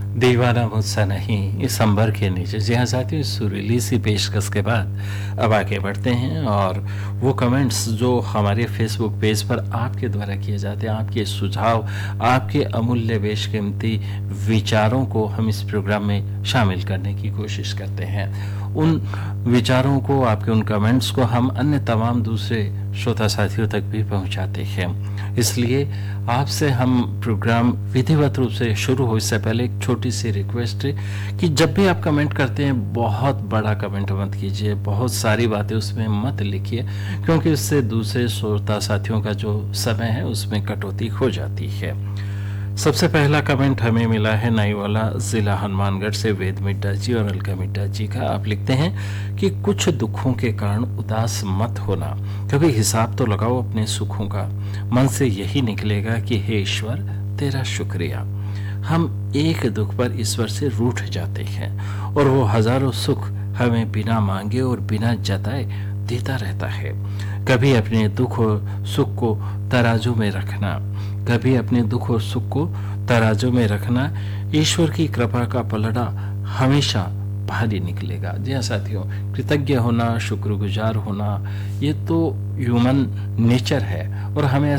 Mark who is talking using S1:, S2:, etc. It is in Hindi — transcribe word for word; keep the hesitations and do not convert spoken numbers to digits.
S1: दीवाना मुझसा नहीं इस अंबर के नीचे। जी हाँ साथियों, इस सुरीली सी पेशकश के बाद अब आगे बढ़ते हैं और वो कमेंट्स जो हमारे फेसबुक पेज पर आपके द्वारा किए जाते हैं, आपके सुझाव, आपके अमूल्य बेशकीमती विचारों को हम इस प्रोग्राम में शामिल करने की कोशिश करते हैं। उन विचारों को, आपके उन कमेंट्स को हम अन्य तमाम दूसरे श्रोता साथियों तक भी पहुंचाते हैं। इसलिए आपसे हम प्रोग्राम विधिवत रूप से शुरू हो इससे पहले एक छोटी सी रिक्वेस्ट है कि जब भी आप कमेंट करते हैं, बहुत बड़ा कमेंट मत कीजिए, बहुत सारी बातें उसमें मत लिखिए, क्योंकि उससे दूसरे श्रोता साथियों का जो समय है उसमें कटौती हो जाती है। सबसे पहला कमेंट हमें मिला है नाईवाला जिला हनुमानगढ़ से वेद मिड्डा जी और अलका मिड्डा जी का। आप लिखते हैं कि कुछ दुखों के कारण उदास मत होना, कभी हिसाब तो लगाओ अपने सुखों का। मन से यही निकलेगा कि हे ईश्वर तेरा शुक्रिया। हम एक दुख पर ईश्वर से रूठ जाते हैं और वो हजारों सुख हमें बिना मांगे और बिना जताए देता रहता है। कभी अपने दुख और सुख को तराजू में रखना, कभी अपने दुख और सुख को तराजू में रखना, ईश्वर की कृपा का पलड़ा हमेशा भारी निकलेगा। जी हाँ साथियों, कृतज्ञ होना, शुक्रगुजार होना, ये तो ह्यूमन नेचर है और हमें